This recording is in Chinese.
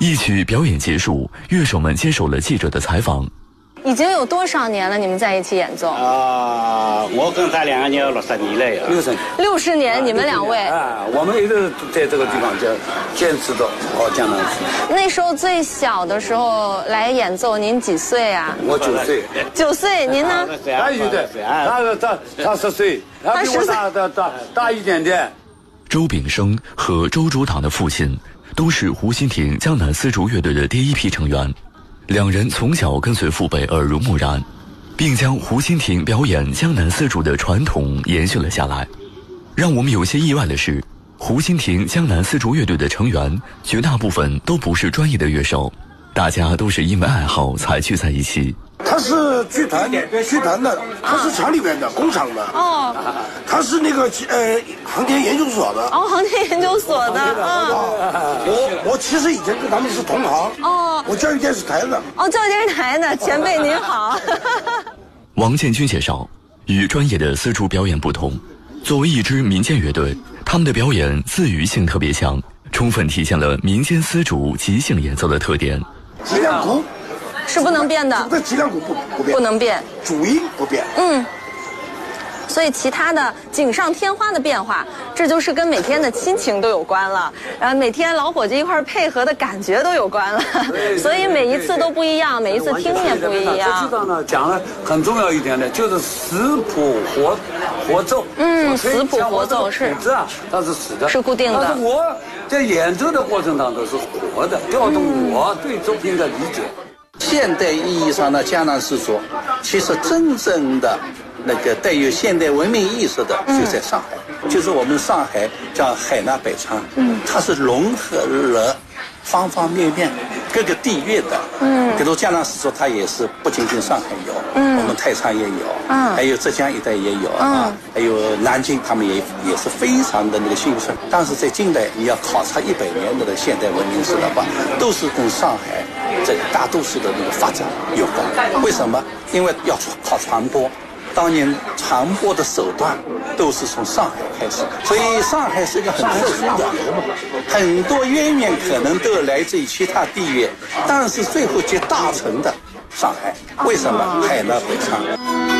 一曲表演结束，乐手们接受了记者的采访。 已经有多少年了？你们在一起演奏？ 我跟他2个人60年了呀。 60年，你们2位我们一直在这个地方坚持着江南丝。 那时候最小的时候来演奏，您几岁啊？ 我9岁。 9岁，您呢？ 他10岁，他比我大一点点。 周炳生和周竹堂的父亲都是胡心亭江南丝竹乐队的第一批成员。2人从小跟随父辈耳濡目染，并将胡心亭表演江南丝竹的传统延续了下来。让我们有些意外的是，胡心亭江南丝竹乐队的成员绝大部分都不是专业的乐手，大家都是因为爱好才聚在一起。 他是剧团的，他是厂里面的工厂的。哦，他是那个航天研究所的。 哦，航天研究所的。 我其实以前跟他们是同行。哦，我教育电视台的。 哦，教育电视台的前辈您好。 王建军介绍，与专业的丝竹表演不同，作为一支民间乐队，他们的表演自娱性特别强，充分体现了民间丝竹即兴演奏的特点。 脊梁骨是不能变的， 这脊梁骨不变， 不能变， 主音不变。 所以其他的锦上添花的变化，这就是跟每天的亲情都有关了，每天老伙计一块配合的感觉都有关了。所以每一次都不一样，每一次听也不一样。 实际上呢，讲了很重要一点呢，就是死谱活奏。 死谱活奏是。 它是死的， 是固定的。 但是我在演奏的过程当中是活的，调动我对作品的理解。 现代意义上的江南丝竹，其实真正的那个带有现代文明意识的就在上海，就是我们上海叫海纳百川，它是融合了方方面面各个地域的，比如江南丝竹它也是不仅仅上海有，我们太仓也有，还有浙江一带也有还有南京他们也是非常的那个兴盛。但是在近代你要考察100年的现代文明史的话，都是跟上海这个大都市的那个发展有关。为什么？因为要靠传播，当年传播的手段都是从上海开始，所以上海是一个很特殊的，很多渊源可能都来自于其他地域，但是最后集大成的上海。为什么？海纳百川。